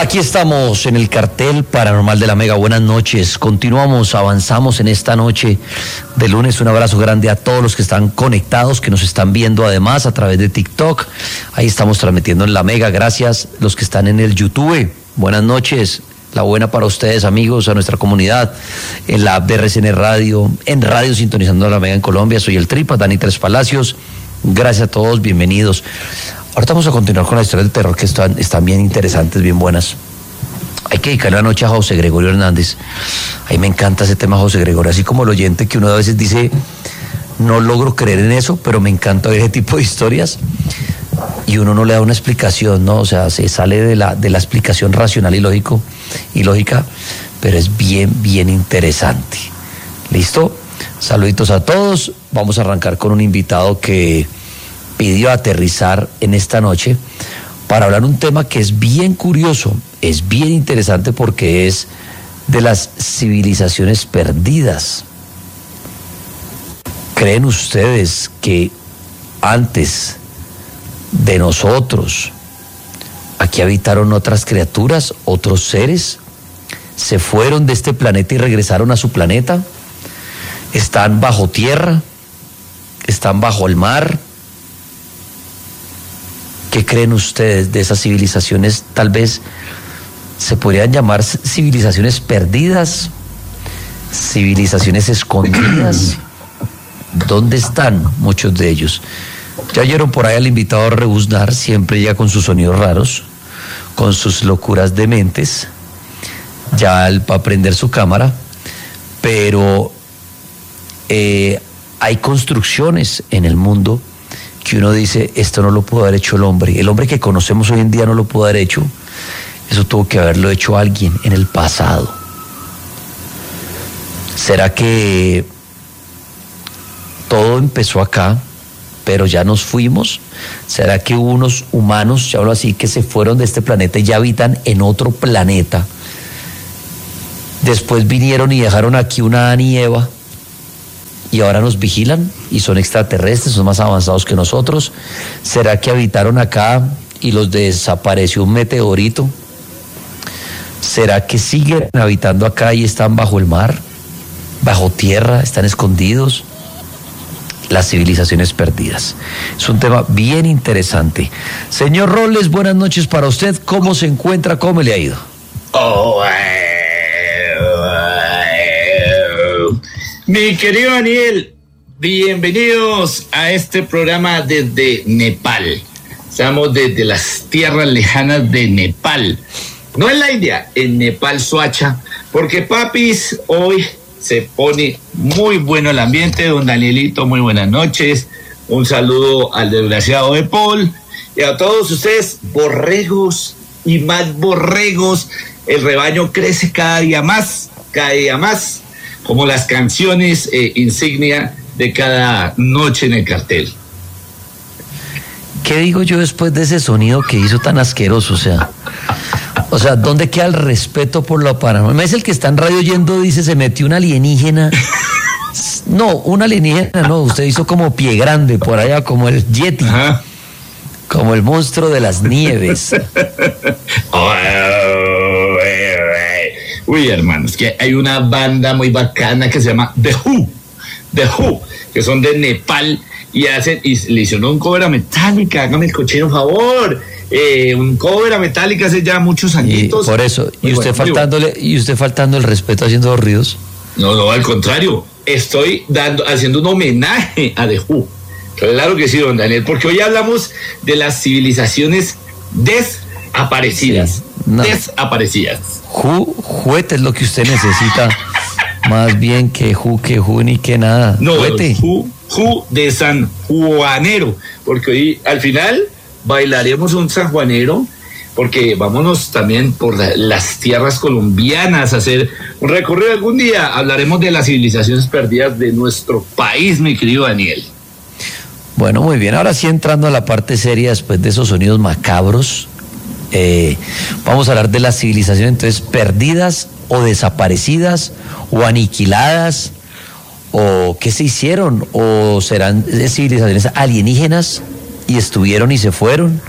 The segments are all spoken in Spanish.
Aquí estamos en el cartel paranormal de la Mega. Buenas noches. Continuamos, avanzamos en esta noche de lunes. Un abrazo grande a todos los que están conectados, que nos están viendo además a través de TikTok. Ahí estamos transmitiendo en la Mega. Gracias los que están en el YouTube. Buenas noches. La buena para ustedes, amigos, a nuestra comunidad, en la app de RCN Radio, en Radio Sintonizando la Mega en Colombia. Soy el Tripa, Dani Tres Palacios. Gracias a todos, bienvenidos. Ahorita vamos a continuar con la historia del terror, que están bien interesantes, bien buenas. Hay que dedicarle la noche a José Gregorio Hernández. A mí me encanta ese tema, José Gregorio, así como el oyente que uno a veces dice, no logro creer en eso, pero me encanta ver ese tipo de historias. Y uno no le da una explicación, ¿no? O sea, se sale de la explicación racional y lógica, pero es bien interesante. ¿Listo? Saluditos a todos. Vamos a arrancar con un invitado que pidió aterrizar en esta noche para hablar un tema que es bien curioso, es bien interesante porque es de las civilizaciones perdidas. ¿Creen ustedes que antes de nosotros aquí habitaron otras criaturas, otros seres? ¿Se fueron de este planeta y regresaron a su planeta? ¿Están bajo tierra? ¿Están bajo el mar? ¿Qué creen ustedes de esas civilizaciones? Tal vez se podrían llamar civilizaciones perdidas, civilizaciones escondidas. ¿Dónde están muchos de ellos? Ya oyeron por ahí al invitado a rebuznar, siempre ya con sus sonidos raros, con sus locuras dementes, ya para prender su cámara, pero hay construcciones en el mundo que uno dice, esto no lo pudo haber hecho el hombre que conocemos hoy en día no lo pudo haber hecho, eso tuvo que haberlo hecho alguien en el pasado. ¿Será que todo empezó acá, pero ya nos fuimos? ¿Será que hubo unos humanos, ya hablo así, que se fueron de este planeta y ya habitan en otro planeta? Después vinieron y dejaron aquí una Adán y Eva, y ahora nos vigilan y son extraterrestres, son más avanzados que nosotros. ¿Será que habitaron acá y los desapareció un meteorito? ¿Será que siguen habitando acá y están bajo el mar, bajo tierra, están escondidos? Las civilizaciones perdidas. Es un tema bien interesante. Señor Robles, buenas noches para usted. ¿Cómo se encuentra? ¿Cómo le ha ido? Mi querido Daniel, bienvenidos a este programa desde Nepal. Estamos desde las tierras lejanas de Nepal. No en la India, en Nepal, Soacha, porque papis, hoy se pone muy bueno el ambiente. Don Danielito, muy buenas noches. Un saludo al desgraciado de Paul y a todos ustedes, borregos y más borregos. El rebaño crece cada día más, como las canciones insignia de cada noche en el cartel. ¿Qué digo yo después de ese sonido que hizo tan asqueroso? O sea, ¿dónde queda el respeto por lo paranormal? Es el que está en radio oyendo, dice, se metió un alienígena. No, un alienígena no, usted hizo como Pie Grande por allá, como el Yeti. Ajá. Como el monstruo de las nieves. Uy, hermanos, que hay una banda muy bacana que se llama The Who, que son de Nepal y le hicieron un cover a Metallica. Hágame el cochino favor. Un cover a Metallica hace ya muchos añitos. Y por eso, y usted faltando el respeto haciendo los ruidos. No, al contrario, estoy haciendo un homenaje a The Who. Claro que sí, don Daniel, porque hoy hablamos de las civilizaciones desaparecidas. Sí, no. Desaparecidas. Juguete es lo que usted necesita, más bien que ni que nada. No, Who de San Juanero, porque hoy al final bailaremos un sanjuanero, porque vámonos también por las tierras colombianas a hacer un recorrido. Algún día hablaremos de las civilizaciones perdidas de nuestro país, mi querido Daniel. Bueno, muy bien, ahora sí entrando a la parte seria después de esos sonidos macabros, vamos a hablar de las civilizaciones entonces perdidas o desaparecidas o aniquiladas, o qué se hicieron, o serán civilizaciones alienígenas y estuvieron y se fueron.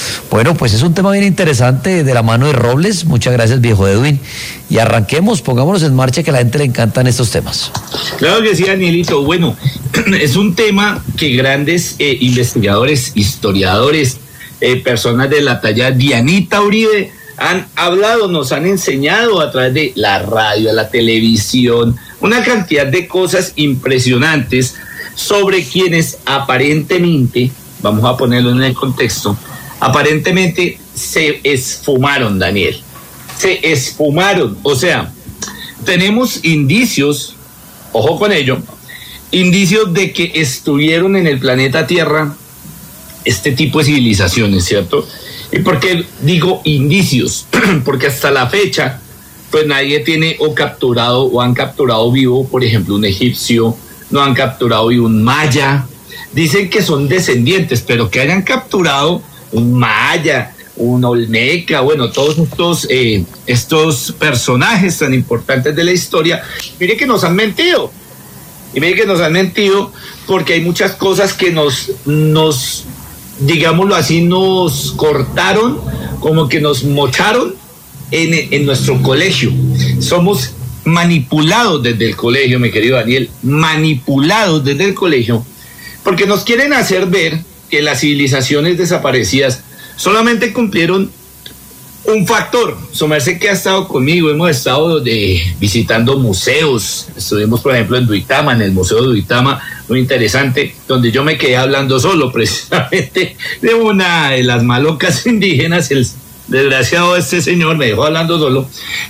Bueno, pues es un tema bien interesante de la mano de Robles. Muchas gracias, viejo Edwin. Y arranquemos, pongámonos en marcha, que a la gente le encantan estos temas. Claro que sí, Danielito. Bueno, es un tema que grandes investigadores, historiadores, personas de la talla Dianita Uribe han hablado, nos han enseñado a través de la radio, la televisión, una cantidad de cosas impresionantes sobre quienes aparentemente, vamos a ponerlo en el contexto, aparentemente se esfumaron, Daniel. Se esfumaron. O sea, tenemos indicios, ojo con ello, indicios de que estuvieron en el planeta Tierra este tipo de civilizaciones, ¿cierto? ¿Y por qué digo indicios? Porque hasta la fecha, pues nadie tiene o capturado o han capturado vivo, por ejemplo, un egipcio, no han capturado vivo un maya. Dicen que son descendientes, pero que hayan capturado un maya, un olmeca, bueno, todos estos personajes tan importantes de la historia, mire que nos han mentido. Y mire que nos han mentido porque hay muchas cosas que nos digámoslo así, nos cortaron, como que nos mocharon en nuestro colegio. Somos manipulados desde el colegio, mi querido Daniel, manipulados desde el colegio, porque nos quieren hacer ver que las civilizaciones desaparecidas solamente cumplieron un factor. Su merced que ha estado conmigo, hemos estado visitando museos, estuvimos por ejemplo en Duitama, en el Museo de Duitama, muy interesante, donde yo me quedé hablando solo precisamente de una de las malocas indígenas. El desgraciado este señor me dejó hablando solo.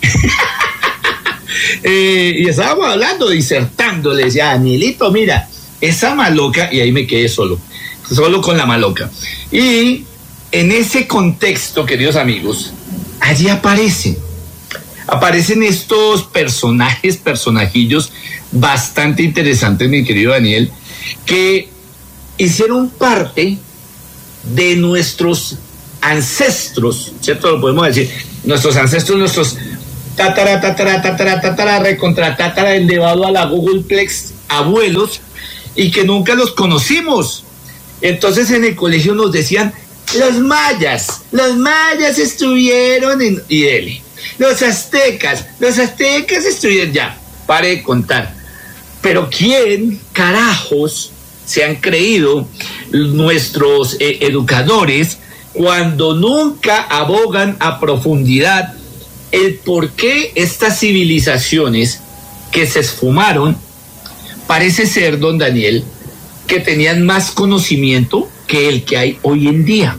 Y estábamos hablando, disertando, le decía, Danielito, mira, esa maloca, y ahí me quedé solo con la maloca. Y en ese contexto, queridos amigos, allí aparecen estos personajillos bastante interesantes, mi querido Daniel, que hicieron parte de nuestros ancestros, ¿cierto? Lo podemos decir, nuestros ancestros, nuestros tatara, recontra tatara, elevado a la Googleplex, abuelos, y que nunca los conocimos. Entonces en el colegio nos decían, los mayas estuvieron y dele. Los aztecas estuvieron, ya, pare de contar. Pero ¿quién carajos se han creído nuestros educadores cuando nunca abogan a profundidad el por qué estas civilizaciones que se esfumaron, parece ser, don Daniel, que tenían más conocimiento que el que hay hoy en día?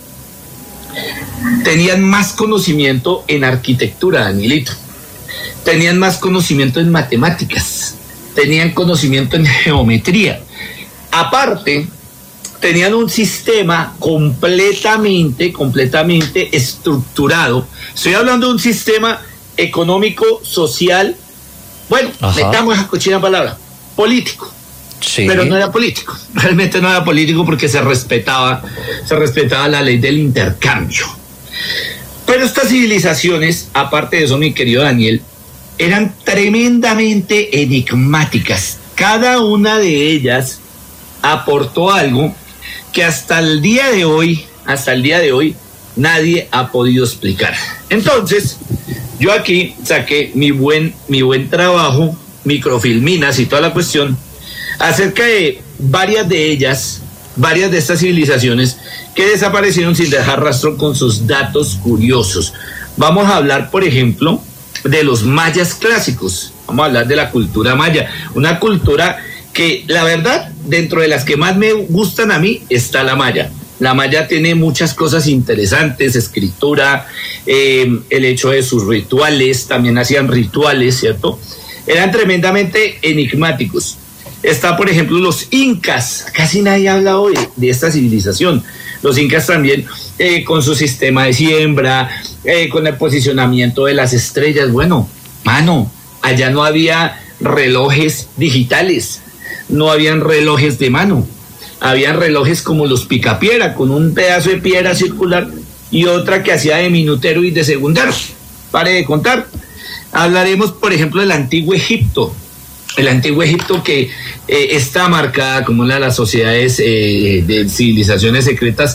Tenían más conocimiento en arquitectura, Danielito. Tenían más conocimiento en matemáticas. Tenían conocimiento en geometría. Aparte, tenían un sistema completamente estructurado. Estoy hablando de un sistema económico, social, bueno, metamos esa cochina palabra, político. Sí. Pero no era político, realmente no era político porque se respetaba la ley del intercambio. Pero estas civilizaciones, aparte de eso, mi querido Daniel, eran tremendamente enigmáticas. Cada una de ellas aportó algo que hasta el día de hoy, nadie ha podido explicar. Entonces, yo aquí saqué mi buen trabajo, microfilminas y toda la cuestión, acerca de varias de estas civilizaciones que desaparecieron sin dejar rastro con sus datos curiosos. Vamos a hablar, por ejemplo, de los mayas clásicos. Vamos a hablar de la cultura maya, una cultura que, la verdad, dentro de las que más me gustan a mí, está la maya. La maya tiene muchas cosas interesantes, escritura, el hecho de sus rituales, también hacían rituales, ¿cierto? Eran tremendamente enigmáticos. Está, por ejemplo, los incas. Casi nadie ha hablado de esta civilización. Los incas también, con su sistema de siembra, con el posicionamiento de las estrellas. Bueno, mano, allá no había relojes digitales, no habían relojes de mano. Habían relojes como los picapiedra, con un pedazo de piedra circular y otra que hacía de minutero y de segundero. Pare de contar. Hablaremos, por ejemplo, del Antiguo Egipto. El Antiguo Egipto, que está marcada como una de las sociedades de civilizaciones secretas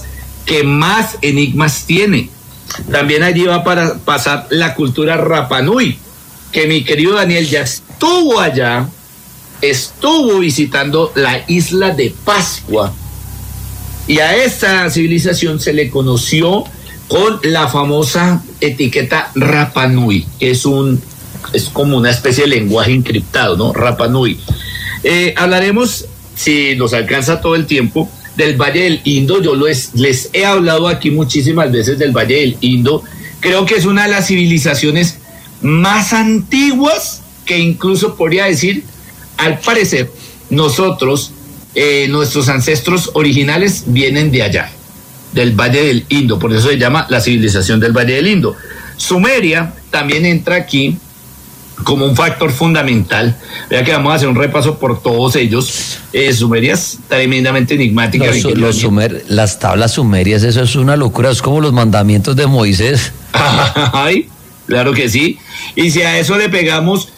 que más enigmas tiene. También allí va para pasar la cultura Rapa Nui, que mi querido Daniel ya estuvo allá, estuvo visitando la isla de Pascua, y a esta civilización se le conoció con la famosa etiqueta Rapa Nui, que es como una especie de lenguaje encriptado, ¿no? Rapa Nui. Hablaremos, si nos alcanza todo el tiempo, del Valle del Indo. Yo les he hablado aquí muchísimas veces del Valle del Indo. Creo que es una de las civilizaciones más antiguas, que incluso podría decir, al parecer, nosotros, nuestros ancestros originales vienen de allá, del Valle del Indo, por eso se llama la civilización del Valle del Indo. Sumeria también entra aquí como un factor fundamental. Vea que vamos a hacer un repaso por todos ellos. Sumeria es tremendamente enigmática. Las tablas sumerias, eso es una locura, es como los mandamientos de Moisés. Ay, claro que sí. Y si a eso le pegamos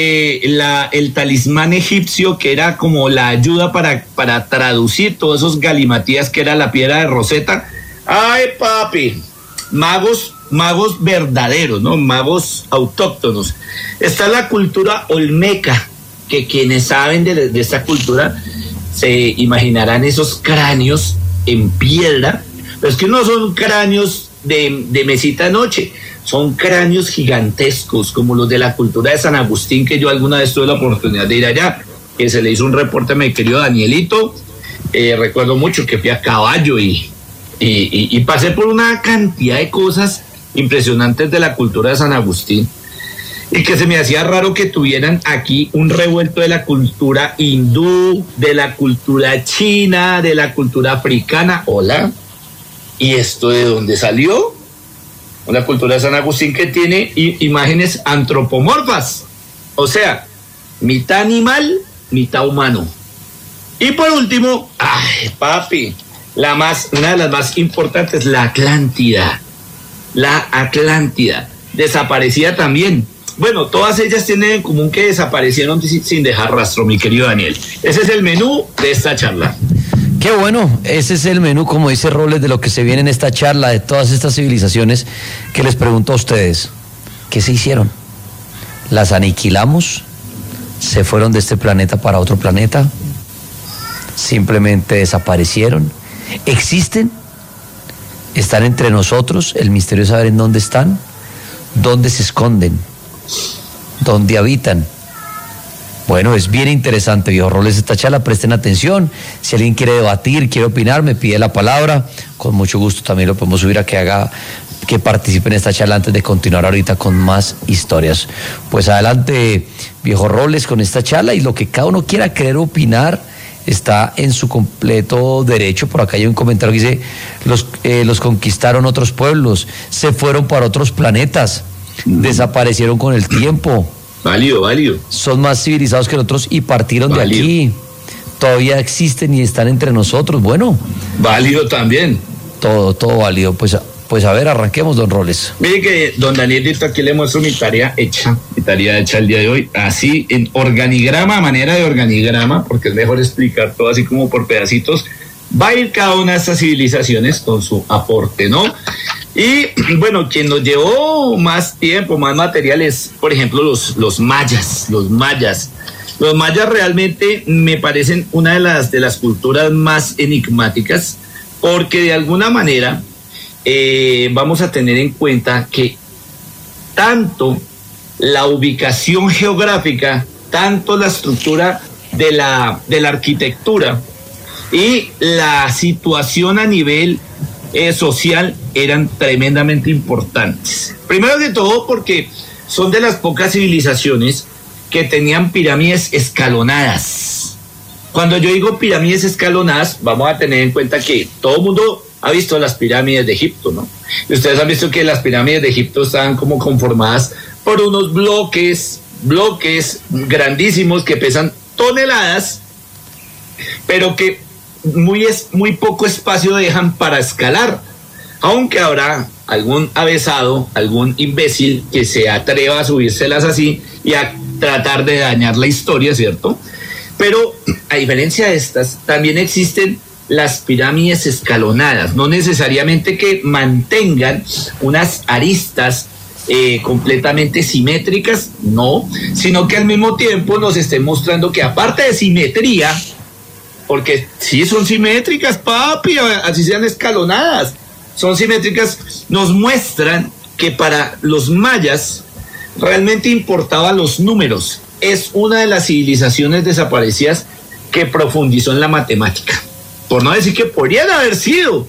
el talismán egipcio, que era como la ayuda para traducir todos esos galimatías, que era la piedra de Rosetta. Ay, papi, magos verdaderos, ¿no? Magos autóctonos. Está la cultura olmeca, que quienes saben de esta cultura se imaginarán esos cráneos en piedra, pero es que no son cráneos de mesita noche, son cráneos gigantescos, como los de la cultura de San Agustín, que yo alguna vez tuve la oportunidad de ir allá, que se le hizo un reporte a mi querido Danielito. Recuerdo mucho que fui a caballo y pasé por una cantidad de cosas impresionantes de la cultura de San Agustín, y que se me hacía raro que tuvieran aquí un revuelto de la cultura hindú, de la cultura china, de la cultura africana. Hola, ¿y esto de dónde salió? Una cultura de San Agustín que tiene imágenes antropomorfas, o sea, mitad animal, mitad humano. Y por último, ay, papi, una de las más importantes, la Atlántida. La Atlántida, desaparecida también. Bueno, todas ellas tienen en común que desaparecieron sin dejar rastro, mi querido Daniel. Ese es el menú de esta charla. Qué bueno, ese es el menú, como dice Robles, de lo que se viene en esta charla, de todas estas civilizaciones que les pregunto a ustedes. ¿Qué se hicieron? ¿Las aniquilamos? ¿Se fueron de este planeta para otro planeta? ¿Simplemente desaparecieron? ¿Existen? ¿Están entre nosotros? El misterio es saber en dónde están, dónde se esconden, dónde habitan. Bueno, es bien interesante, viejo Roles, esta charla. Presten atención. Si alguien quiere debatir, quiere opinar, me pide la palabra. Con mucho gusto también lo podemos subir a que participe en esta charla antes de continuar ahorita con más historias. Pues adelante, viejo Roles, con esta charla, y lo que cada uno quiera querer opinar está en su completo derecho. Por acá hay un comentario que dice: los conquistaron otros pueblos, se fueron para otros planetas, desaparecieron con el tiempo. Válido. Son más civilizados que nosotros y partieron de aquí. Todavía existen y están entre nosotros. Bueno. Válido también. Todo válido. Pues a ver, arranquemos, don Roles. Mire que don Danielito, aquí le muestro mi tarea hecha el día de hoy, así en organigrama, manera de organigrama, porque es mejor explicar todo así como por pedacitos. Va a ir cada una de estas civilizaciones con su aporte, ¿no? Y bueno, quien nos llevó más tiempo, más materiales, por ejemplo, los mayas. Los mayas realmente me parecen una de las culturas más enigmáticas, porque de alguna manera vamos a tener en cuenta que tanto la ubicación geográfica, tanto la estructura de la arquitectura y la situación a nivel social eran tremendamente importantes. Primero que todo porque son de las pocas civilizaciones que tenían pirámides escalonadas. Cuando yo digo pirámides escalonadas, vamos a tener en cuenta que todo el mundo ha visto las pirámides de Egipto, ¿no? Y ustedes han visto que las pirámides de Egipto están como conformadas por unos bloques grandísimos que pesan toneladas, pero que muy poco espacio dejan para escalar, aunque habrá algún avesado, algún imbécil que se atreva a subírselas así y a tratar de dañar la historia, ¿cierto? Pero a diferencia de estas, también existen las pirámides escalonadas, no necesariamente que mantengan unas aristas completamente simétricas, no, sino que al mismo tiempo nos estén mostrando que aparte de simetría, porque sí son simétricas, papi, así sean escalonadas, son simétricas, nos muestran que para los mayas realmente importaban los números. Es una de las civilizaciones desaparecidas que profundizó en la matemática. Por no decir que podrían haber sido,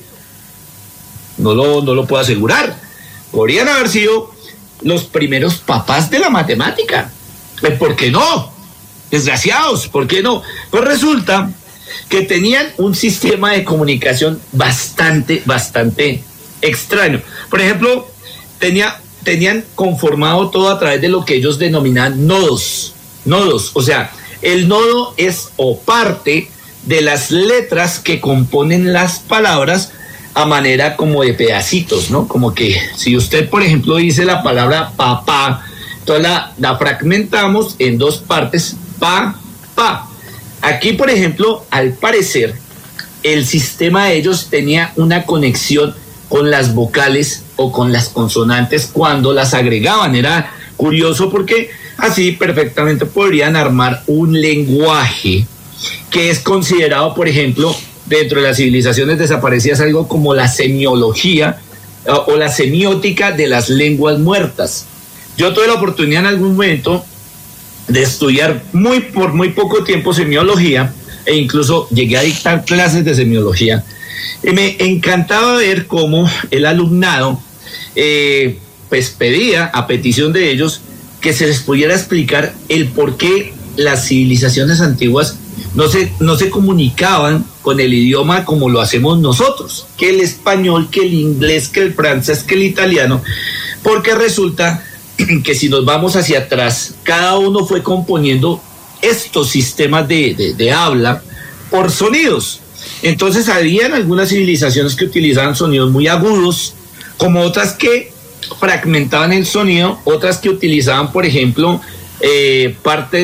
no lo puedo asegurar, podrían haber sido los primeros papás de la matemática. ¿Por qué no? Desgraciados, ¿por qué no? Pues resulta que tenían un sistema de comunicación bastante extraño. Por ejemplo, tenían conformado todo a través de lo que ellos denominaban nodos, o sea, el nodo es o parte de las letras que componen las palabras a manera como de pedacitos, ¿no? Como que si usted, por ejemplo, dice la palabra papá, entonces la fragmentamos en dos partes, pa. Aquí, por ejemplo, al parecer, el sistema de ellos tenía una conexión con las vocales o con las consonantes cuando las agregaban. Era curioso porque así perfectamente podrían armar un lenguaje que es considerado, por ejemplo, dentro de las civilizaciones desaparecidas, algo como la semiología o la semiótica de las lenguas muertas. Yo tuve la oportunidad en algún momento de estudiar por muy poco tiempo semiología, e incluso llegué a dictar clases de semiología, y me encantaba ver cómo el alumnado pues pedía, a petición de ellos, que se les pudiera explicar el por qué las civilizaciones antiguas no se comunicaban con el idioma como lo hacemos nosotros, que el español, que el inglés, que el francés, que el italiano, porque resulta que si nos vamos hacia atrás, cada uno fue componiendo estos sistemas de habla por sonidos. Entonces habían algunas civilizaciones que utilizaban sonidos muy agudos, como otras que fragmentaban el sonido, otras que utilizaban, por ejemplo, parte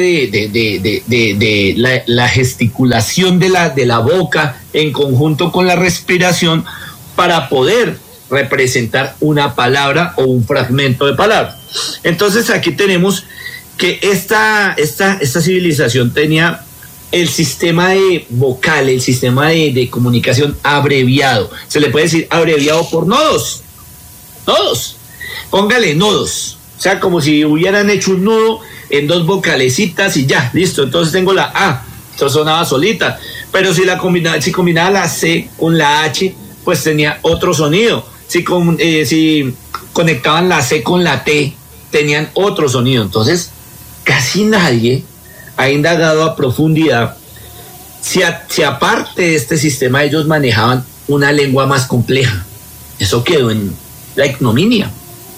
de la gesticulación de la boca en conjunto con la respiración para poder representar una palabra o un fragmento de palabra. Entonces aquí tenemos que esta civilización tenía el sistema de vocal, el sistema de comunicación abreviado. Se le puede decir abreviado por nodos. Póngale nodos. O sea, como si hubieran hecho un nudo en dos vocalecitas y ya, listo. Entonces tengo la A, esto sonaba solita. Pero si combinaba la C con la H, pues tenía otro sonido. Si conectaban la C con la T, tenían otro sonido. Entonces, casi nadie ha indagado a profundidad si aparte de este sistema ellos manejaban una lengua más compleja. Eso quedó en la ignominia.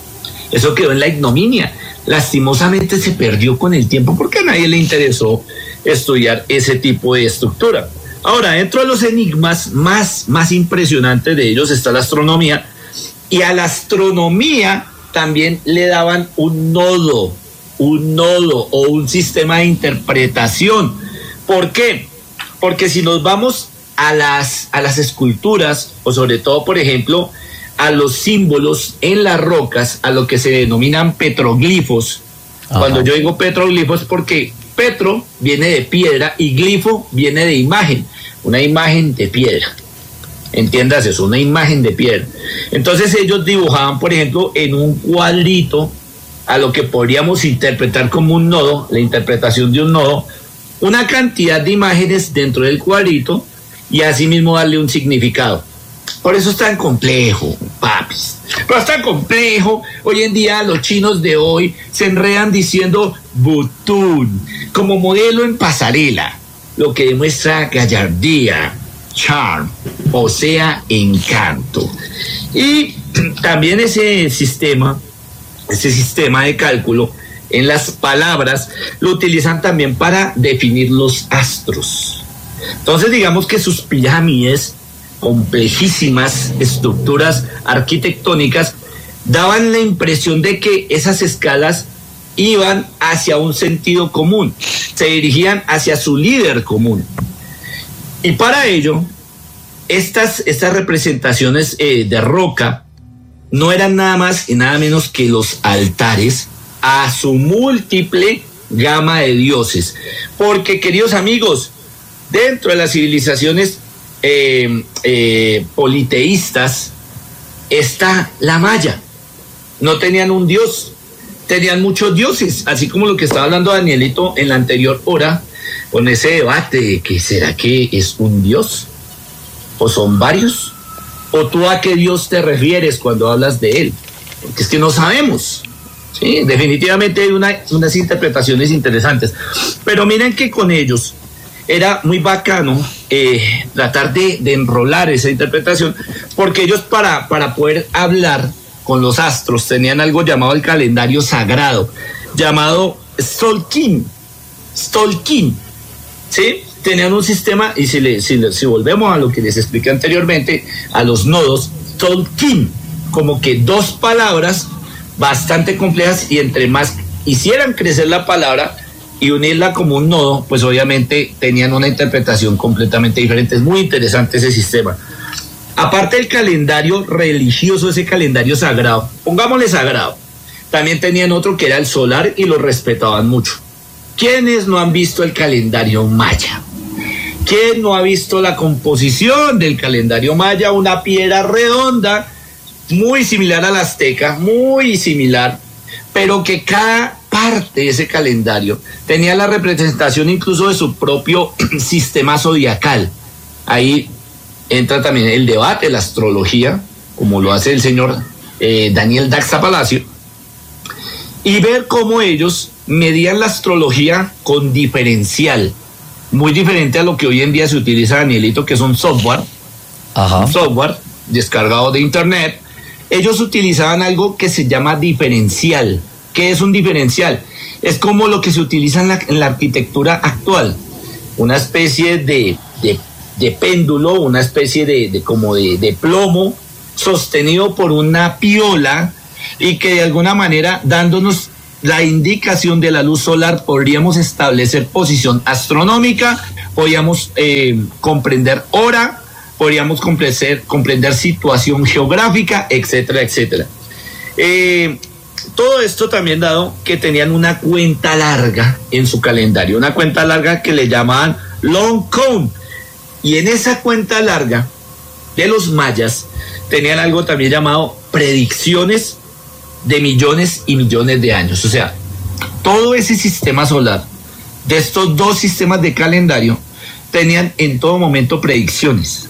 Lastimosamente se perdió con el tiempo porque a nadie le interesó estudiar ese tipo de estructura. Ahora, dentro de los enigmas más impresionantes de ellos está la astronomía, y a la astronomía también le daban un nodo o un sistema de interpretación. ¿Por qué? Porque si nos vamos a las esculturas, o sobre todo, por ejemplo, a los símbolos en las rocas, a lo que se denominan petroglifos. Ajá. Cuando yo digo petroglifos, porque petro viene de piedra y glifo viene de imagen, una imagen de piedra. Entiendas eso, una imagen de piedra. Entonces ellos dibujaban, por ejemplo, en un cuadrito, a lo que podríamos interpretar como un nodo, la interpretación de un nodo, una cantidad de imágenes dentro del cuadrito y así mismo darle un significado. Por eso es tan complejo, papis. Pero es tan complejo. Hoy en día los chinos de hoy se enredan diciendo butún como modelo en pasarela, lo que demuestra gallardía, charm, o sea, encanto. Y también ese sistema de cálculo en las palabras lo utilizan también para definir los astros. Entonces digamos que sus pirámides, complejísimas estructuras arquitectónicas, daban la impresión de que esas escalas iban hacia un sentido común, se dirigían hacia su líder común. Y para ello estas representaciones de roca no eran nada más y nada menos que los altares a su múltiple gama de dioses. Porque, queridos amigos, dentro de las civilizaciones politeístas está la maya. No tenían un dios, tenían muchos dioses, así como lo que estaba hablando Danielito en la anterior hora, con ese debate de que ¿será que es un dios? ¿O son varios? ¿O tú a qué dios te refieres cuando hablas de él? Porque es que no sabemos. Sí, definitivamente hay unas interpretaciones interesantes. Pero miren que con ellos era muy bacano tratar de enrolar esa interpretación, porque ellos para poder hablar con los astros tenían algo llamado el calendario sagrado, llamado Stolkin, ¿sí? Tenían un sistema, y si volvemos a lo que les expliqué anteriormente, a los nodos, Stolkin, como que dos palabras bastante complejas, y entre más hicieran crecer la palabra y unirla como un nodo, pues obviamente tenían una interpretación completamente diferente. Es muy interesante ese sistema. Aparte del calendario religioso, ese calendario sagrado, pongámosle sagrado, también tenían otro que era el solar y lo respetaban mucho. ¿Quiénes no han visto el calendario maya? ¿Quién no ha visto la composición del calendario maya? Una piedra redonda, muy similar a la azteca, muy similar, pero que cada parte de ese calendario tenía la representación incluso de su propio sistema zodiacal. Ahí entra también el debate, la astrología, como lo hace el señor Daniel Daxa Palacio, y ver cómo ellos medían la astrología con diferencial, muy diferente a lo que hoy en día se utiliza, Danielito, que es un software, un software descargado de internet. Ellos utilizaban algo que se llama diferencial. ¿Qué es un diferencial? Es como lo que se utiliza en la arquitectura actual, una especie de péndulo, una especie de plomo sostenido por una piola, y que de alguna manera, dándonos la indicación de la luz solar, podríamos establecer posición astronómica, podríamos comprender hora, podríamos comprender situación geográfica, etcétera, etcétera. Todo esto también dado que tenían una cuenta larga en su calendario, una cuenta larga que le llamaban long count, y en esa cuenta larga de los mayas tenían algo también llamado predicciones de millones y millones de años. O sea, todo ese sistema solar de estos dos sistemas de calendario tenían en todo momento predicciones,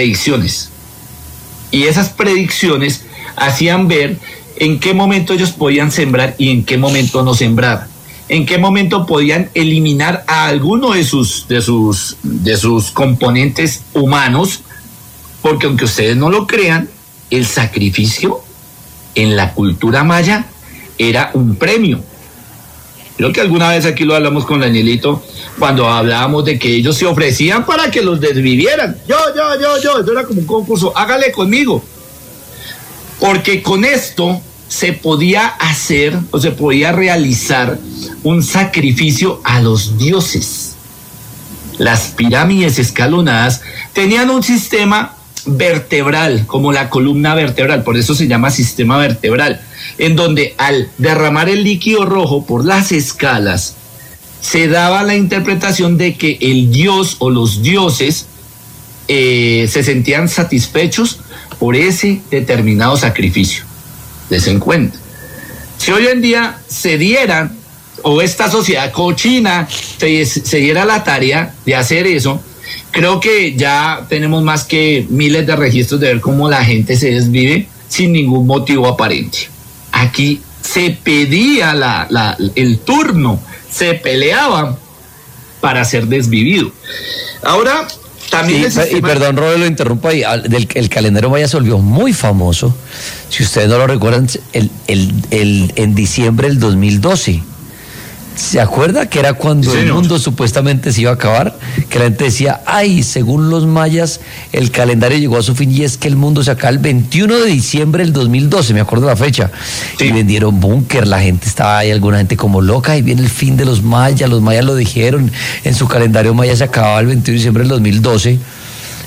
y esas predicciones hacían ver en qué momento ellos podían sembrar y en qué momento no sembrar, en qué momento podían eliminar a alguno de sus componentes humanos, porque aunque ustedes no lo crean, el sacrificio en la cultura maya era un premio. Creo que alguna vez aquí lo hablamos con Danielito, cuando hablábamos de que ellos se ofrecían para que los desvivieran. Yo, eso era como un concurso, hágale conmigo. Porque con esto se podía hacer o se podía realizar un sacrificio a los dioses. Las pirámides escalonadas tenían un sistema vertebral, como la columna vertebral, por eso se llama sistema vertebral, en donde al derramar el líquido rojo por las escalas, se daba la interpretación de que el dios o los dioses se sentían satisfechos por ese determinado sacrificio. Les encuentro. Si hoy en día se dieran, o esta sociedad cochina se diera la tarea de hacer eso, creo que ya tenemos más que miles de registros de ver cómo la gente se desvive sin ningún motivo aparente. Aquí se pedía el turno, se peleaban para ser desvivido. Ahora, también y perdón, Robert, lo interrumpo ahí. El calendario maya se volvió muy famoso. Si ustedes no lo recuerdan, en diciembre del 2012. ¿Se acuerda que era cuando el mundo supuestamente se iba a acabar? Que la gente decía, ay, según los mayas, el calendario llegó a su fin, y es que el mundo se acaba el 21 de diciembre del 2012, me acuerdo la fecha. Sí. Y vendieron búnker, la gente estaba ahí, alguna gente como loca, y viene el fin de los mayas lo dijeron, en su calendario maya se acababa el 21 de diciembre del 2012.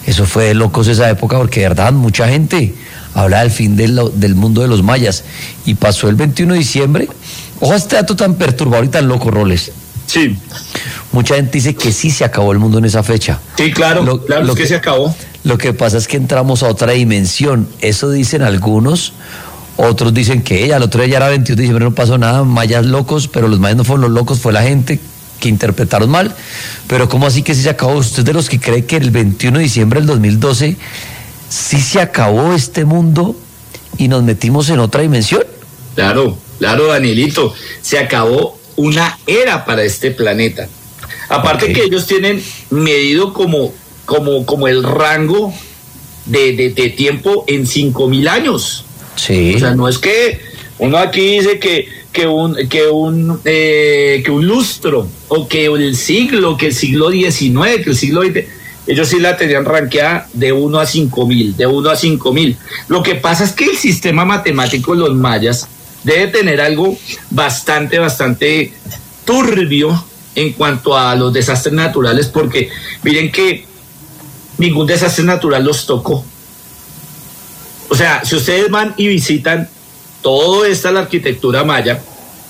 Eso fue de locos esa época, porque de verdad mucha gente habla del fin del mundo de los mayas. Y pasó el 21 de diciembre. Ojo a este dato tan perturbador y tan loco, Roles. Sí. Mucha gente dice que sí se acabó el mundo en esa fecha. Sí, claro, claro, es que se acabó. Lo que pasa es que entramos a otra dimensión. Eso dicen algunos. Otros dicen que al otro día ya era 21 de diciembre, no pasó nada, mayas locos, pero los mayas no fueron los locos, fue la gente que interpretaron mal. Pero ¿cómo así que sí se acabó? ¿Usted es de los que cree que el 21 de diciembre del 2012 sí se acabó este mundo y nos metimos en otra dimensión? Claro, Danielito, se acabó una era para este planeta. Aparte que ellos tienen medido como el rango de tiempo en 5.000 años. Sí. O sea, no es que uno aquí dice que un lustro, o que el siglo XIX, que el siglo XX, ellos sí la tenían rankeada de 1 a 5.000. Lo que pasa es que el sistema matemático de los mayas debe tener algo bastante turbio en cuanto a los desastres naturales, porque miren que ningún desastre natural los tocó. O sea, si ustedes van y visitan toda la arquitectura maya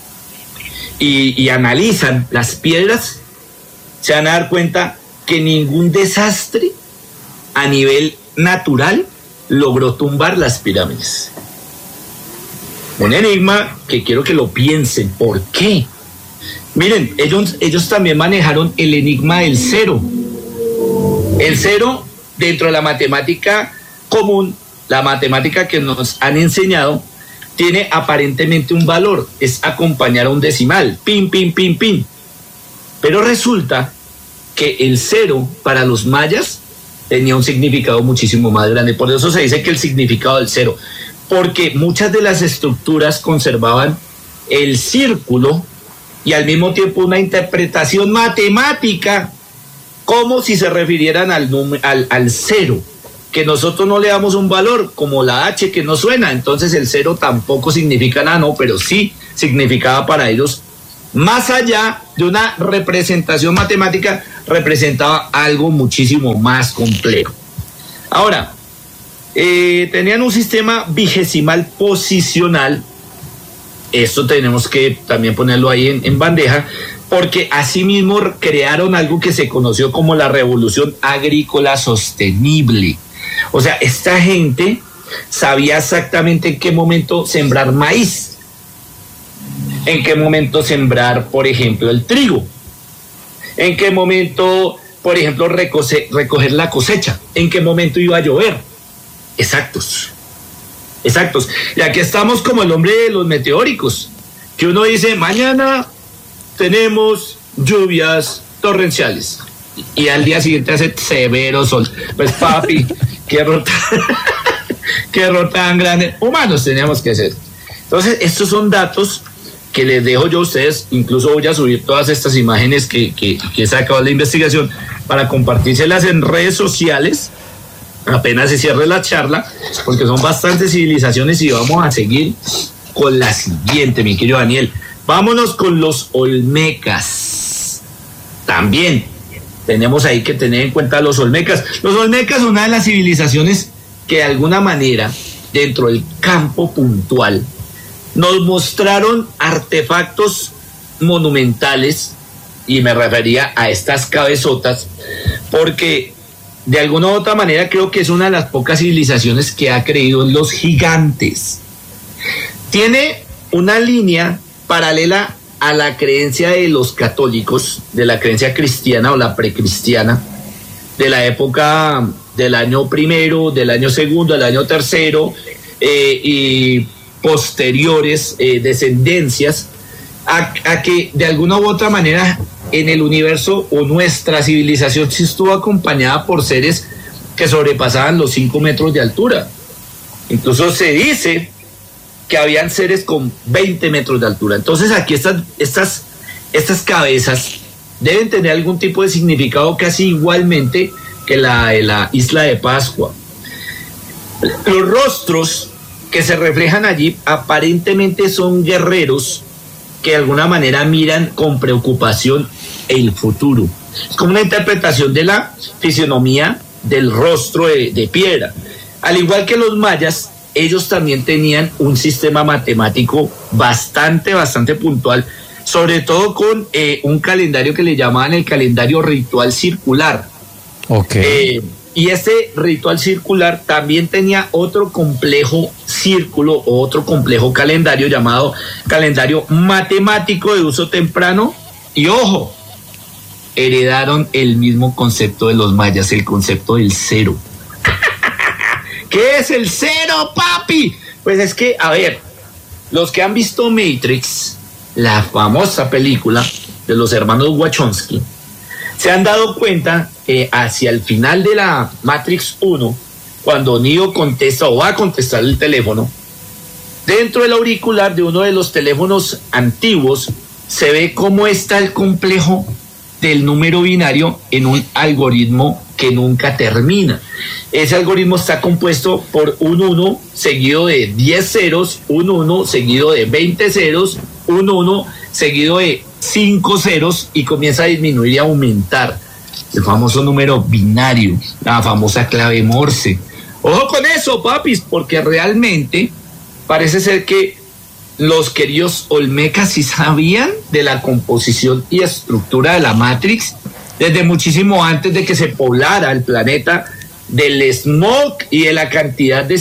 y analizan las piedras, se van a dar cuenta que ningún desastre a nivel natural logró tumbar las pirámides. Un enigma que quiero que lo piensen. ¿Por qué? Miren, ellos también manejaron el enigma del cero. El cero, dentro de la matemática común, la matemática que nos han enseñado, tiene aparentemente un valor, es acompañar a un decimal, pin. Pero resulta que el cero para los mayas tenía un significado muchísimo más grande. Por eso se dice que el significado del cero, porque muchas de las estructuras conservaban el círculo y al mismo tiempo una interpretación matemática como si se refirieran al cero, que nosotros no le damos un valor, como la H que no suena. Entonces el cero tampoco significa nada, no, pero sí significaba para ellos, más allá de una representación matemática, representaba algo muchísimo más complejo. Ahora, tenían un sistema vigesimal posicional. Esto tenemos que también ponerlo ahí en bandeja, porque asimismo crearon algo que se conoció como la Revolución Agrícola Sostenible. O sea, esta gente sabía exactamente en qué momento sembrar maíz, en qué momento sembrar, por ejemplo, el trigo, en qué momento, por ejemplo, recoger la cosecha, en qué momento iba a llover. Exactos. Y aquí estamos como el hombre de los meteóricos, que uno dice, mañana tenemos lluvias torrenciales, y al día siguiente hace severo sol. Pues papi, qué error tan grande. Humanos teníamos que hacer. Entonces, estos son datos que les dejo yo a ustedes. Incluso voy a subir todas estas imágenes que he sacado de la investigación para compartírselas en redes sociales apenas se cierre la charla, porque son bastantes civilizaciones y vamos a seguir con la siguiente, mi querido Daniel. Vámonos con los olmecas. También tenemos ahí que tener en cuenta los olmecas. Los olmecas son una de las civilizaciones que de alguna manera, dentro del campo puntual, nos mostraron artefactos monumentales, y me refería a estas cabezotas, porque de alguna u otra manera creo que es una de las pocas civilizaciones que ha creído en los gigantes. Tiene una línea paralela a la creencia de los católicos, de la creencia cristiana o la precristiana, de la época del año primero, del año segundo, del año tercero, y posteriores descendencias, a que de alguna u otra manera en el universo o nuestra civilización sí estuvo acompañada por seres que sobrepasaban los 5 metros de altura. Incluso se dice que habían seres con 20 metros de altura. Entonces aquí estas cabezas deben tener algún tipo de significado casi igualmente que la isla de Pascua. Los rostros que se reflejan allí aparentemente son guerreros que de alguna manera miran con preocupación el futuro. Es como una interpretación de la fisionomía del rostro de piedra. Al igual que los mayas, ellos también tenían un sistema matemático bastante puntual, sobre todo con un calendario que le llamaban el calendario ritual circular. Okay. Y este ritual circular también tenía otro complejo círculo o otro complejo calendario llamado calendario matemático de uso temprano. Y ojo, heredaron el mismo concepto de los mayas, el concepto del cero. ¿Qué es el cero, papi? Pues es que, a ver, los que han visto Matrix, la famosa película de los hermanos Wachowski, se han dado cuenta que hacia el final de la Matrix 1, cuando Neo contesta o va a contestar el teléfono, dentro del auricular de uno de los teléfonos antiguos se ve cómo está el complejo del número binario en un algoritmo que nunca termina. Ese algoritmo está compuesto por un 1 seguido de 10 ceros, un 1 seguido de 20 ceros, un 1 seguido de 5 ceros y comienza a disminuir y aumentar. El famoso número binario, la famosa clave Morse. Ojo con eso, papis, porque realmente parece ser que los queridos olmecas sí sabían de la composición y estructura de la Matrix desde muchísimo antes de que se poblara el planeta del smog y de la cantidad de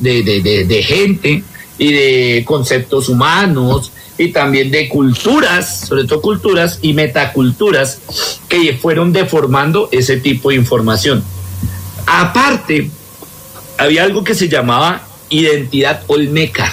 gente y de conceptos humanos y también de culturas, sobre todo culturas y metaculturas que fueron deformando ese tipo de información. Aparte, había algo que se llamaba identidad olmeca.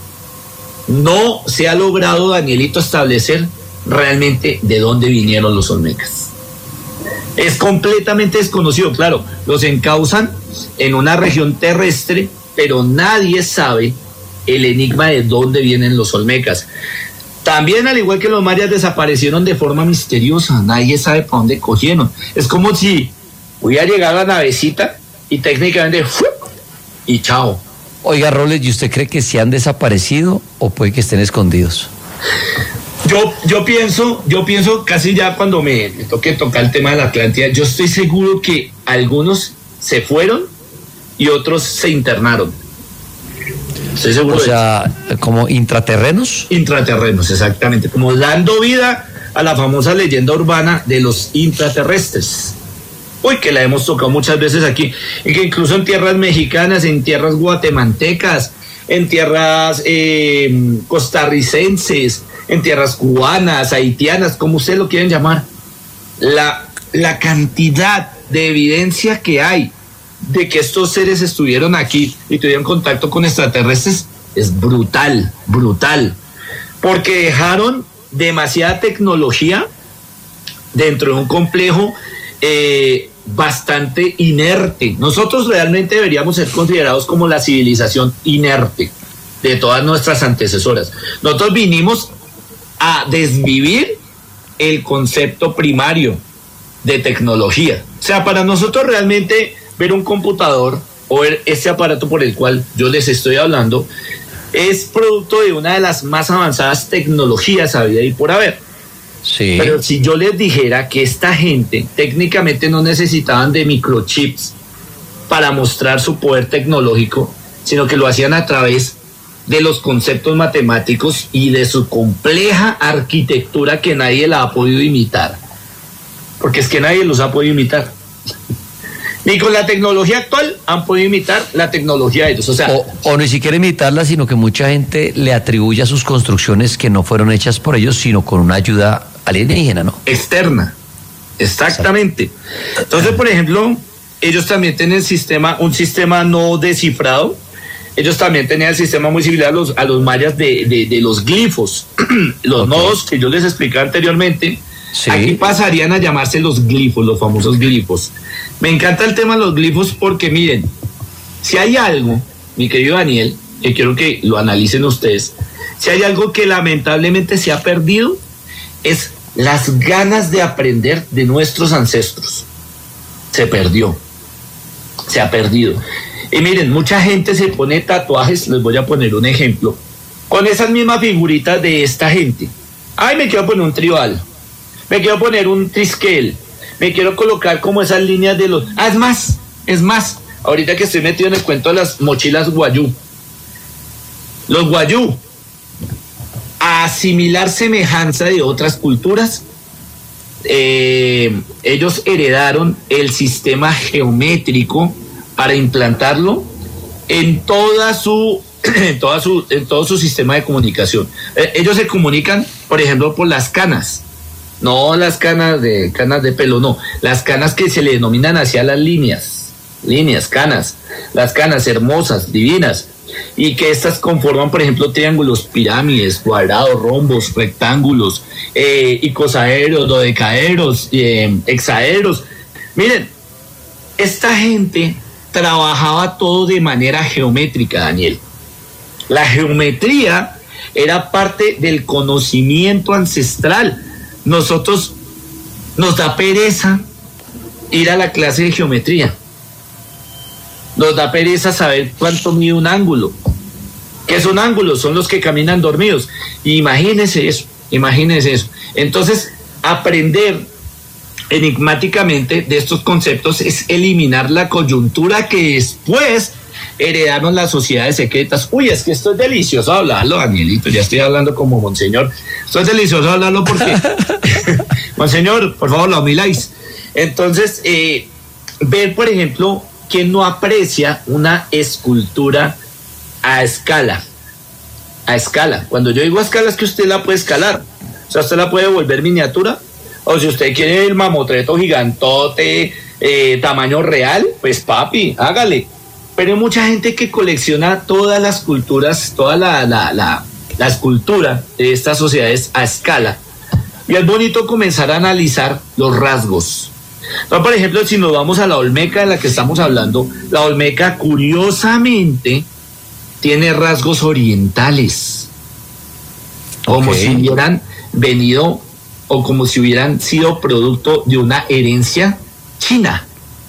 No se ha logrado, Danielito, establecer realmente de dónde vinieron los olmecas. Es completamente desconocido, claro, los encausan en una región terrestre, pero nadie sabe el enigma de dónde vienen los olmecas. También, al igual que los mayas, desaparecieron de forma misteriosa, nadie sabe para dónde cogieron. Es como si hubiera llegado la navecita y técnicamente y chao. Oiga, Robles, ¿y usted cree que se han desaparecido o puede que estén escondidos? Yo pienso casi ya cuando me toque tocar el tema de la Atlántida, yo estoy seguro que algunos se fueron y otros se internaron. Estoy seguro. O sea, como intraterrenos. Intraterrenos, exactamente. Como dando vida a la famosa leyenda urbana de los intraterrestres. Uy, que la hemos tocado muchas veces aquí. Y que incluso en tierras mexicanas, en tierras guatemaltecas, en tierras costarricenses, en tierras cubanas, haitianas, como ustedes lo quieren llamar, la cantidad de evidencia que hay de que estos seres estuvieron aquí y tuvieron contacto con extraterrestres es brutal, porque dejaron demasiada tecnología dentro de un complejo bastante inerte. Nosotros realmente deberíamos ser considerados como la civilización inerte de todas nuestras antecesoras. Nosotros vinimos a desvivir el concepto primario de tecnología. O sea, para nosotros realmente ver un computador o ver este aparato por el cual yo les estoy hablando es producto de una de las más avanzadas tecnologías habida y por haber. Sí. Pero si yo les dijera que esta gente técnicamente no necesitaban de microchips para mostrar su poder tecnológico, sino que lo hacían a través de los conceptos matemáticos y de su compleja arquitectura que nadie la ha podido imitar. Porque es que nadie los ha podido imitar. Ni con la tecnología actual han podido imitar la tecnología de ellos. O sea, o ni siquiera imitarla, sino que mucha gente le atribuye a sus construcciones que no fueron hechas por ellos, sino con una ayuda alienígena, ¿no? Externa. Exactamente. Entonces, por ejemplo, ellos también tienen un sistema no descifrado. Ellos también tenían el sistema muy similar a los mayas de los glifos. Los nodos que yo les expliqué anteriormente. Sí. Aquí pasarían a llamarse los glifos, los famosos glifos. Me encanta el tema de los glifos porque miren, si hay algo, mi querido Daniel, que quiero que lo analicen ustedes, si hay algo que lamentablemente se ha perdido, es las ganas de aprender de nuestros ancestros. Se ha perdido. Y miren, mucha gente se pone tatuajes, les voy a poner un ejemplo, con esas mismas figuritas de esta gente. Ay, me quiero poner un tribal. Me quiero poner un triskel, me quiero colocar como esas líneas de los... Es más, Es más, ahorita que estoy metido en el cuento de las mochilas guayú, los guayú, a asimilar semejanza de otras culturas, ellos heredaron el sistema geométrico para implantarlo en todo su sistema de comunicación. Ellos se comunican, por ejemplo, por las canas, no las canas de pelo, no, las canas que se le denominan hacia las líneas, canas, las canas hermosas, divinas, y que estas conforman, por ejemplo, triángulos, pirámides, cuadrados, rombos, rectángulos, icosaedros, dodecaedros, hexaedros. Miren, esta gente trabajaba todo de manera geométrica, Daniel. La geometría era parte del conocimiento ancestral. Nosotros nos da pereza ir a la clase de geometría. Nos da pereza saber cuánto mide un ángulo. ¿Qué son ángulos? Son los que caminan dormidos. Imagínense eso. Entonces, aprender enigmáticamente de estos conceptos es eliminar la coyuntura que después heredaron las sociedades secretas. Uy, es que esto es delicioso hablarlo, Danielito, ya estoy hablando como monseñor. Esto es delicioso hablarlo porque, monseñor, por favor, lo miráis. Entonces, ver, por ejemplo, que no aprecia una escultura a escala. Cuando yo digo a escala es que usted la puede escalar. O sea, usted la puede volver miniatura. O si usted quiere el mamotreto gigantote, tamaño real, pues papi, hágale. Pero hay mucha gente que colecciona todas las culturas, toda la escultura de estas sociedades a escala. Y es bonito comenzar a analizar los rasgos. Entonces, por ejemplo, si nos vamos a la Olmeca de la que estamos hablando, la Olmeca curiosamente tiene rasgos orientales, como si hubieran venido o como si hubieran sido producto de una herencia china,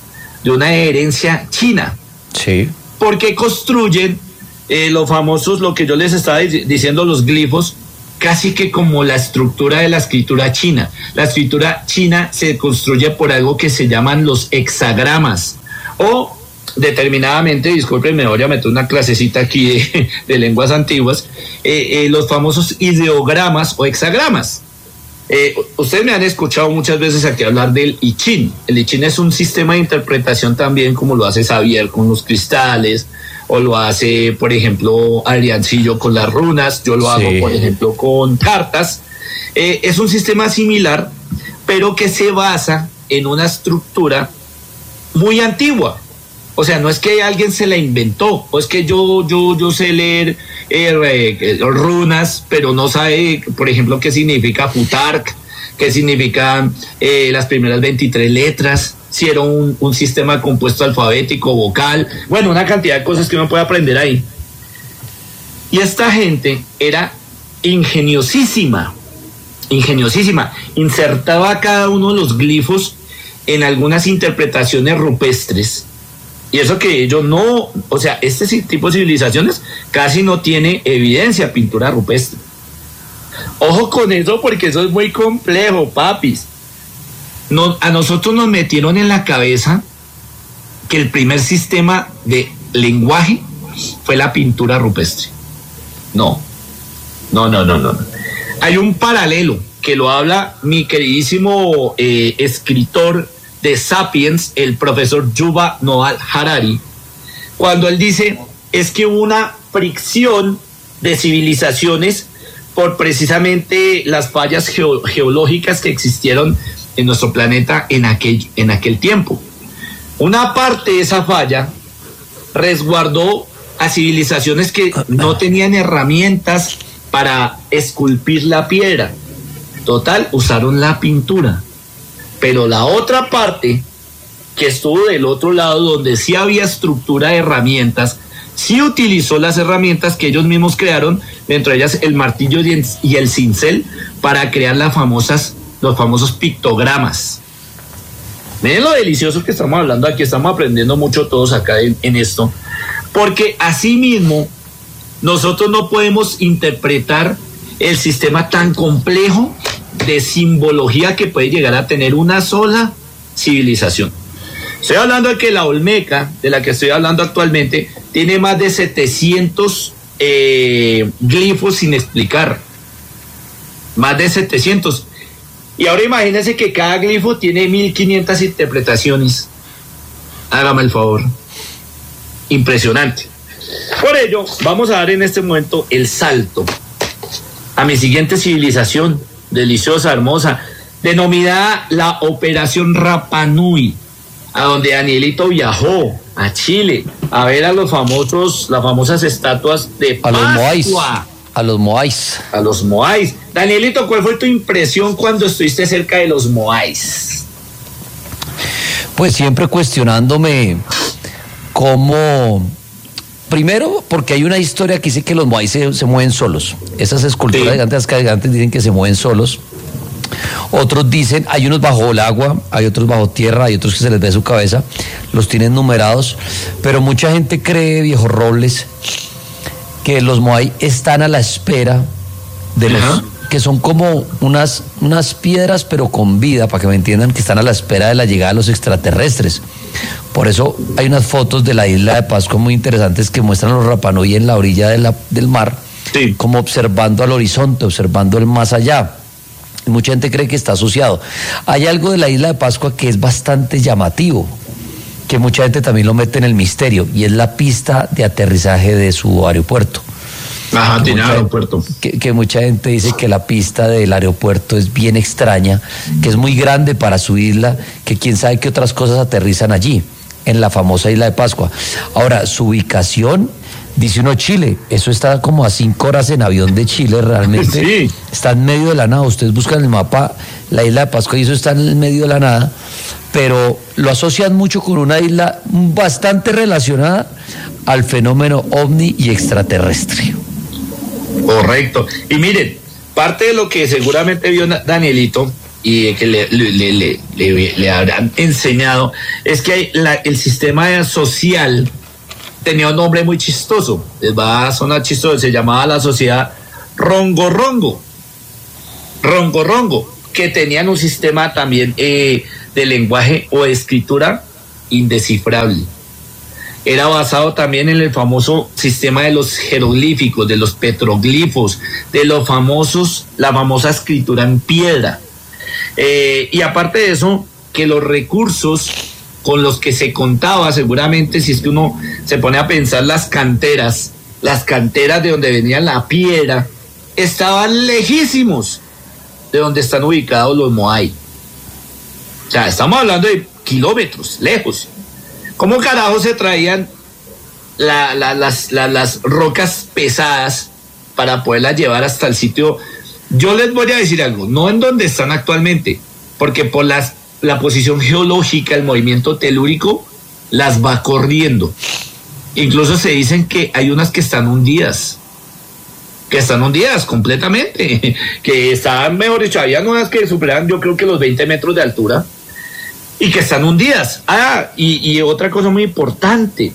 Sí. Porque construyen los famosos, lo que yo les estaba diciendo, los glifos, casi que como la estructura de la escritura china. La escritura china se construye por algo que se llaman los hexagramas, o determinadamente, disculpen, me voy a meter una clasecita aquí de lenguas antiguas, los famosos ideogramas o hexagramas. Ustedes me han escuchado muchas veces aquí hablar del I Ching. El I Ching es un sistema de interpretación también, como lo hace Xavier con los cristales, o lo hace, por ejemplo, Adriancillo con las runas. Yo lo hago, por ejemplo, con cartas. Es un sistema similar, pero que se basa en una estructura muy antigua. O sea, no es que alguien se la inventó, o es que yo sé leer runas, pero no sabe, por ejemplo, qué significa Futark, qué significan las primeras 23 letras, si era un sistema compuesto alfabético, vocal, bueno, una cantidad de cosas que uno puede aprender ahí. Y esta gente era ingeniosísima, insertaba cada uno de los glifos en algunas interpretaciones rupestres. Y eso que ellos no, o sea, este tipo de civilizaciones casi no tiene evidencia pintura rupestre. Ojo con eso, porque eso es muy complejo, papis. A nosotros nos metieron en la cabeza que el primer sistema de lenguaje fue la pintura rupestre. No. Hay un paralelo que lo habla mi queridísimo escritor de Sapiens, el profesor Yuval Noah Harari, cuando él dice, es que hubo una fricción de civilizaciones por precisamente las fallas geológicas que existieron en nuestro planeta en aquel tiempo. Una parte de esa falla resguardó a civilizaciones que no tenían herramientas para esculpir la piedra. Total, usaron la pintura. Pero la otra parte, que estuvo del otro lado, donde sí había estructura de herramientas, sí utilizó las herramientas que ellos mismos crearon, dentro de ellas el martillo y el cincel, para crear los famosos pictogramas. Miren lo delicioso que estamos hablando aquí, estamos aprendiendo mucho todos acá en esto, porque así mismo nosotros no podemos interpretar el sistema tan complejo de simbología que puede llegar a tener una sola civilización. Estoy hablando de que la Olmeca, de la que estoy hablando actualmente, tiene más de 700 glifos sin explicar. Más de 700. Y ahora imagínense que cada glifo tiene 1500 interpretaciones. Hágame el favor. Impresionante. Por ello, vamos a dar en este momento el salto a mi siguiente civilización, deliciosa, hermosa, denominada la Operación Rapa Nui, a donde Danielito viajó a Chile a ver a las famosas estatuas de Pascua. A los Moais. A los Moais. Danielito, ¿cuál fue tu impresión cuando estuviste cerca de los Moais? Pues siempre cuestionándome cómo... Primero, porque hay una historia que dice que los Moais se mueven solos. Esas esculturas gigantes dicen que se mueven solos. Otros dicen, hay unos bajo el agua, hay otros bajo tierra, hay otros que se les ve su cabeza, los tienen numerados, pero mucha gente cree, viejo Robles, que los Moai están a la espera de los que son como unas piedras pero con vida, para que me entiendan, que están a la espera de la llegada de los extraterrestres. Por eso hay unas fotos de la isla de Pascua muy interesantes que muestran a los Rapa Nui en la orilla del mar, como observando al horizonte, observando el más allá. Y mucha gente cree que está asociado. Hay algo de la isla de Pascua que es bastante llamativo, que mucha gente también lo mete en el misterio, y es la pista de aterrizaje de su aeropuerto. Ajá, tiene aeropuerto. Que mucha gente dice que la pista del aeropuerto es bien extraña, que es muy grande para su isla, que quién sabe qué otras cosas aterrizan allí, en la famosa isla de Pascua. Ahora, su ubicación, dice uno Chile, eso está como a 5 horas en avión de Chile realmente. Sí. Está en medio de la nada. Ustedes buscan el mapa, la isla de Pascua, y eso está en el medio de la nada, pero lo asocian mucho con una isla bastante relacionada al fenómeno ovni y extraterrestre. Correcto. Y miren, parte de lo que seguramente vio Danielito y que le habrán enseñado es que el sistema social tenía un nombre muy chistoso. Les va a sonar chistoso. Se llamaba la sociedad Rongo Rongo, que tenían un sistema también de lenguaje o escritura indescifrable. Era basado también en el famoso sistema de los jeroglíficos, de los petroglifos, de la famosa escritura en piedra. Y aparte de eso, que los recursos con los que se contaba, seguramente, si es que uno se pone a pensar, las canteras de donde venía la piedra, estaban lejísimos de donde están ubicados los Moai. O sea, estamos hablando de kilómetros, lejos. ¿Cómo carajo se traían las rocas pesadas para poderlas llevar hasta el sitio? Yo les voy a decir algo, no en donde están actualmente, porque por la posición geológica, el movimiento telúrico las va corriendo. Incluso se dicen que hay unas que están hundidas completamente, que estaban, mejor dicho, había unas que superaban, yo creo que los 20 metros de altura, y que están hundidas. Y otra cosa muy importante,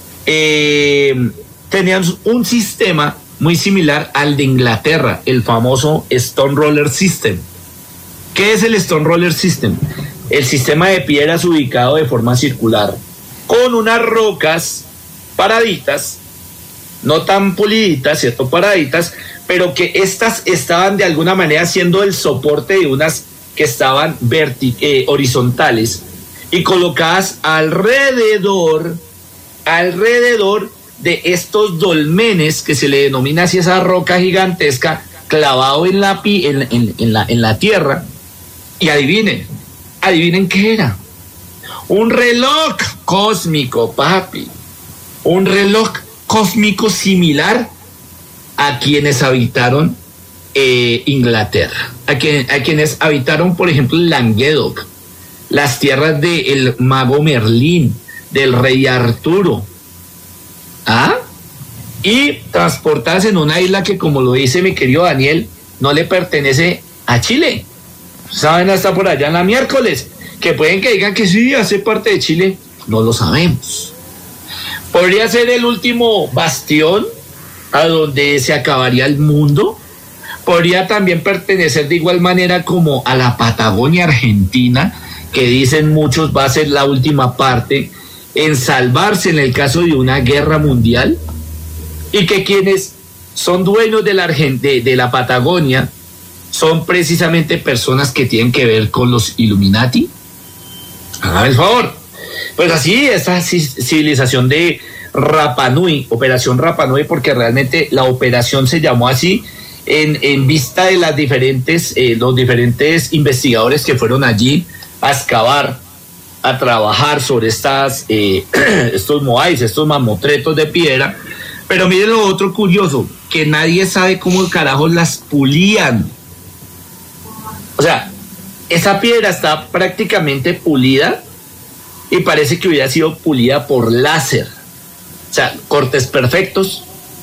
tenían un sistema muy similar al de Inglaterra, el famoso Stone Roller System. ¿Qué es el Stone Roller System? El sistema de piedras ubicado de forma circular, con unas rocas paraditas, no tan puliditas, ¿cierto? Paraditas, pero que estas estaban de alguna manera siendo el soporte de unas que estaban horizontales y colocadas alrededor de estos dolmenes, que se le denomina así esa roca gigantesca clavado en la tierra. Y adivinen qué era. Un reloj cósmico, papi. Un reloj cósmico similar a quienes habitaron Inglaterra, a quienes habitaron, por ejemplo, Languedoc, las tierras del mago Merlín, del rey Arturo, y transportarse en una isla que, como lo dice mi querido Daniel, no le pertenece a Chile. Saben, hasta por allá en la miércoles, que pueden que digan que sí, hace parte de Chile, no lo sabemos. Podría ser el último bastión a donde se acabaría el mundo. Podría también pertenecer de igual manera como a la Patagonia Argentina, que dicen muchos va a ser la última parte en salvarse en el caso de una guerra mundial, y que quienes son dueños de la Patagonia son precisamente personas que tienen que ver con los Illuminati. Hágame el favor. Pues así, esta civilización de Rapa Nui, Operación Rapa Nui, porque realmente la operación se llamó así en vista de las los diferentes investigadores que fueron allí a excavar, a trabajar sobre estos moais, estos mamotretos de piedra. Pero miren lo otro curioso, que nadie sabe cómo carajos las pulían. O sea, esa piedra está prácticamente pulida y parece que hubiera sido pulida por láser. O sea, cortes perfectos,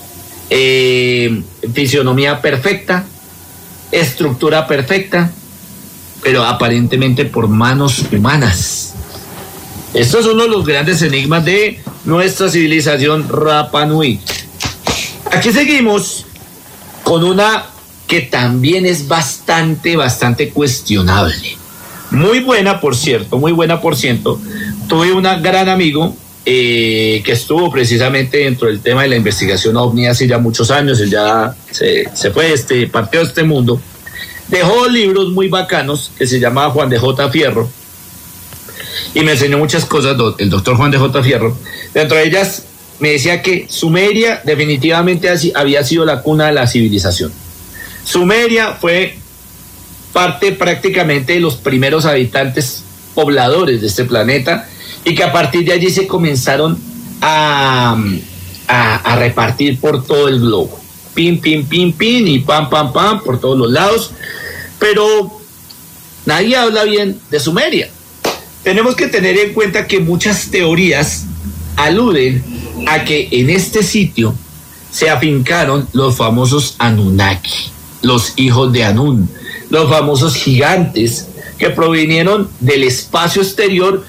fisionomía perfecta, estructura perfecta, pero aparentemente por manos humanas. Esto es uno de los grandes enigmas de nuestra civilización Rapa Nui. Aquí seguimos con una que también es bastante cuestionable. Muy buena, por cierto. Tuve un gran amigo que estuvo precisamente dentro del tema de la investigación OVNI hace ya muchos años. Él ya se fue, partió de este mundo. Dejó libros muy bacanos que se llamaba Juan de J. Fierro, y me enseñó muchas cosas, el doctor Juan de J. Fierro. Dentro de ellas me decía que Sumeria definitivamente había sido la cuna de la civilización. Sumeria fue parte prácticamente de los primeros habitantes pobladores de este planeta, y que a partir de allí se comenzaron a repartir por todo el globo. Pin, pin, pin, pin, y pam, pam, pam, por todos los lados. Pero nadie habla bien de Sumeria. Tenemos que tener en cuenta que muchas teorías aluden a que en este sitio se afincaron los famosos Anunnaki, los hijos de Anún, los famosos gigantes que provinieron del espacio exterior,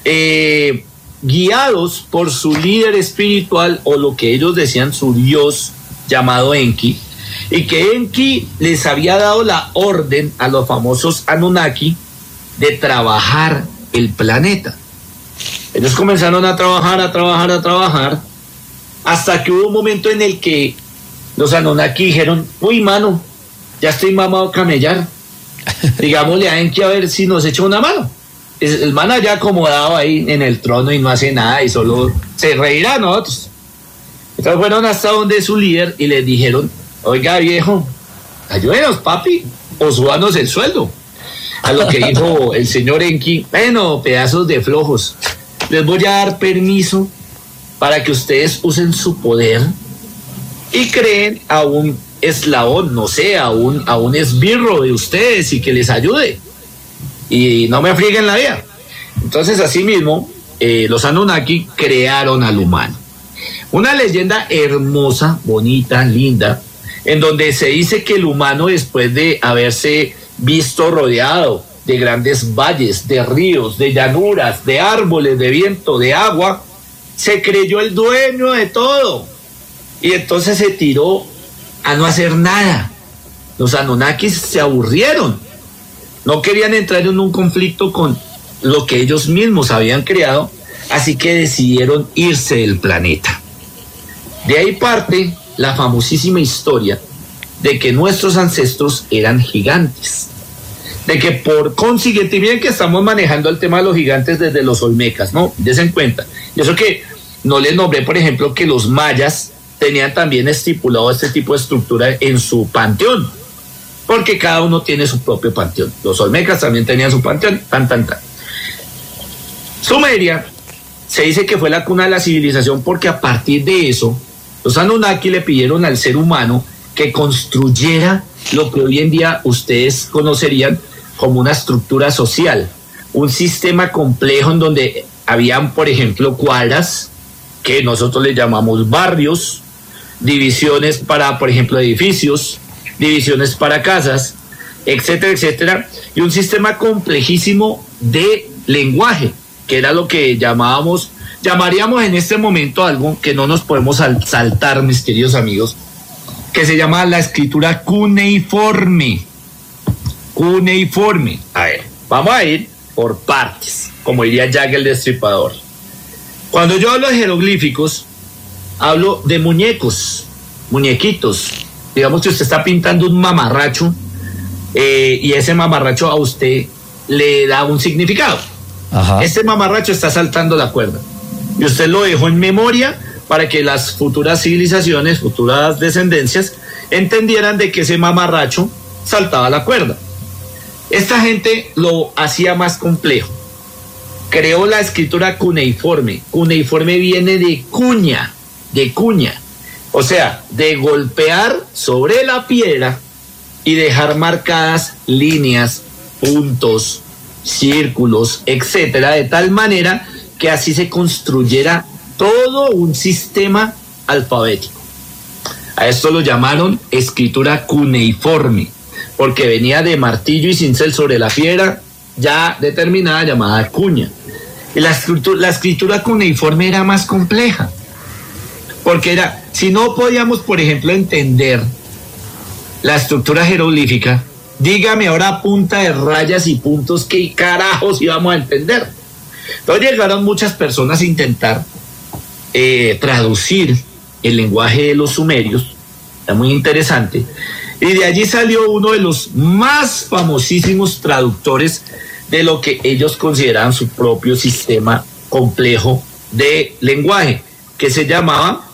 guiados por su líder espiritual, o lo que ellos decían su dios llamado Enki, y que Enki les había dado la orden a los famosos Anunnaki de trabajar el planeta. Ellos comenzaron a trabajar, hasta que hubo un momento en el que los Anunnaki dijeron: uy, mano, ya estoy mamado a camellar, digámosle a Enki a ver si nos echa una mano. El man allá acomodado ahí en el trono y no hace nada y solo se reirá a nosotros. Entonces fueron hasta donde su líder y les dijeron: oiga, viejo, ayúdenos, papi, o súbanos el sueldo. A lo que dijo el señor Enki: bueno, pedazos de flojos, les voy a dar permiso para que ustedes usen su poder y creen a un eslabón, no sé, a un esbirro de ustedes, y que les ayude y no me frieguen la vida. Entonces, así mismo, los Anunnaki crearon al humano. Una leyenda hermosa, bonita, linda, en donde se dice que el humano, después de haberse visto rodeado de grandes valles, de ríos, de llanuras, de árboles, de viento, de agua, se creyó el dueño de todo, y entonces se tiró a no hacer nada. Los Anunnakis se aburrieron, no querían entrar en un conflicto con lo que ellos mismos habían creado, así que decidieron irse del planeta. De ahí parte la famosísima historia de que nuestros ancestros eran gigantes, de que por consiguiente, miren que estamos manejando el tema de los gigantes desde los olmecas, ¿no? Desen cuenta. Y eso que no les nombré, por ejemplo, que los mayas tenían también estipulado este tipo de estructura en su panteón, porque cada uno tiene su propio panteón. Los olmecas también tenían su panteón, tan. Sumeria se dice que fue la cuna de la civilización, porque a partir de eso los Anunnaki le pidieron al ser humano que construyera lo que hoy en día ustedes conocerían como una estructura social, un sistema complejo en donde habían, por ejemplo, cuadras, que nosotros le llamamos barrios, divisiones para, por ejemplo, edificios, divisiones para casas, etcétera, etcétera, y un sistema complejísimo de lenguaje, que era lo que llamaríamos en este momento algo que no nos podemos saltar, mis queridos amigos, que se llama la escritura cuneiforme. A ver, vamos a ir por partes, como diría Jack el Destripador. Cuando yo hablo de jeroglíficos, hablo de muñecos, muñequitos. Digamos que usted está pintando un mamarracho y ese mamarracho a usted le da un significado. Ajá. Este mamarracho está saltando la cuerda y usted lo dejó en memoria para que las futuras civilizaciones, futuras descendencias, entendieran de que ese mamarracho saltaba la cuerda. Esta gente lo hacía más complejo. Creó la escritura cuneiforme. Cuneiforme viene de cuña, o sea, de golpear sobre la piedra y dejar marcadas líneas, puntos, círculos, etcétera, de tal manera que así se construyera todo un sistema alfabético. A esto lo llamaron escritura cuneiforme, porque venía de martillo y cincel sobre la piedra ya determinada, llamada cuña. Y la escritura cuneiforme era más compleja, porque era, si no podíamos, por ejemplo, entender la estructura jeroglífica, dígame ahora a punta de rayas y puntos qué carajos íbamos a entender. Entonces llegaron muchas personas a intentar traducir el lenguaje de los sumerios, está muy interesante, y de allí salió uno de los más famosísimos traductores de lo que ellos consideraban su propio sistema complejo de lenguaje, que se llamaba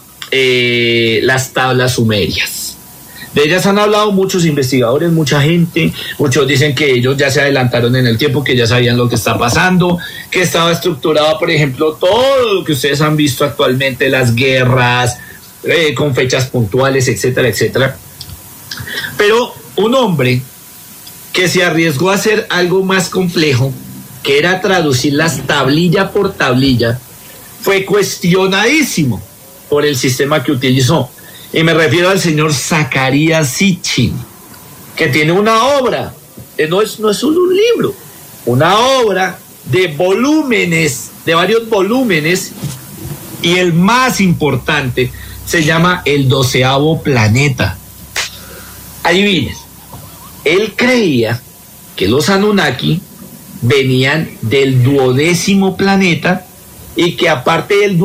las tablas sumerias. De ellas han hablado muchos investigadores, mucha gente, muchos dicen que ellos ya se adelantaron en el tiempo, que ya sabían lo que está pasando, que estaba estructurado, por ejemplo, todo lo que ustedes han visto actualmente, las guerras, con fechas puntuales, etcétera, etcétera. Pero un hombre que se arriesgó a hacer algo más complejo, que era traducirlas tablilla por tablilla, fue cuestionadísimo por el sistema que utilizó. Y me refiero al señor Zacarías Sitchin, que tiene una obra, no es solo un libro, una obra de volúmenes, de varios volúmenes, y el más importante se llama El 12º Planeta. Adivinen, él creía que los Anunnaki venían del 12º planeta y que aparte del